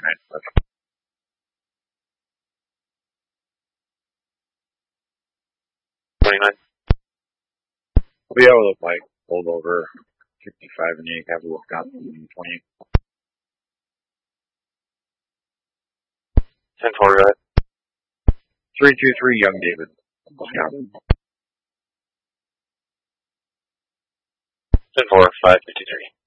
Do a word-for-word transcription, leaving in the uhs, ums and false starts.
twenty-nine. twenty-nine. We have a look like hold over fifty-five and you have a look down twenty. ten four, go ahead. three two three, Young David. Wisconsin. ten four, five fifty-three.